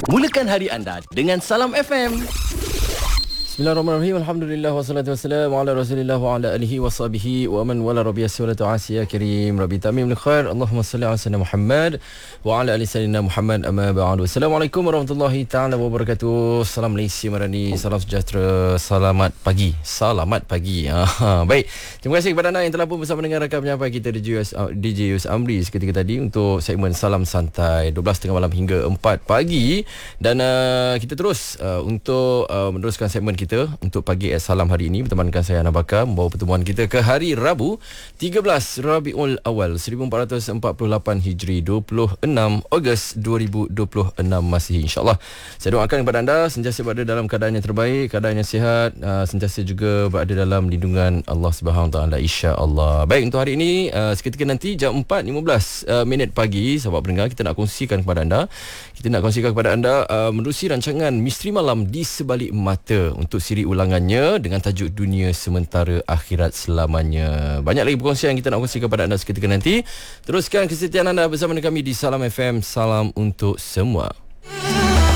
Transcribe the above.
Mulakan hari anda dengan Salam FM. Bismillahirrahmanirrahim. Alhamdulillah wassalatu wassalamu ala Rasulillah wa ala alihi wa sahbihi wa man wala rabbiya salatu asya karim rabbi tamim bil khair. Allahumma salli ala sayyidina Muhammad wa ala ali sayyidina Muhammad amma ba'du. Assalamualaikum warahmatullahi taala wabarakatuh. Salam Malaysia Marani, salam sejahtera, selamat pagi. Selamat pagi. Baik. Terima kasih kepada anda yang telah pun bersama dengan rakan penyampai kita DJ Yus Amri seketika tadi untuk segmen Salam Santai 12.30 malam hingga 4 pagi dan kita terus untuk meneruskan segmen kita untuk pagi salam hari ini bertemankan saya Ana Bakar membawa pertemuan kita ke hari Rabu 13 Rabiul Awal 1448 Hijri 26 Ogos 2026 Masihi. InsyaAllah saya doakan kepada anda sentiasa berada dalam keadaan yang terbaik, keadaan yang sihat, sentiasa juga berada dalam lindungan Allah Subhanahu Wa Taala insya-Allah. Baik, untuk hari ini seketika nanti jam 4.15 minit pagi sahabat pendengar, kita nak kongsikan kepada anda menerusi rancangan Misteri Malam di Sebalik Mata untuk siri ulangannya dengan tajuk Dunia Sementara Akhirat Selamanya. Banyak lagi perkongsian yang kita nak kongsikan kepada anda seketika nanti. Teruskan kesetiaan anda bersama dengan kami di Salam FM. Salam untuk semua.